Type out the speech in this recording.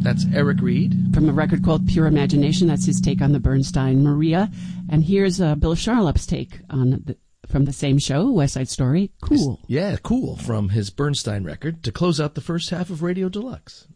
That's Eric Reed. From a record called Pure Imagination, that's his take on the Bernstein Maria. And here's Bill Charlap's take on from the same show, West Side Story, Cool. Yeah, Cool, from his Bernstein record, to close out the first half of Radio Deluxe.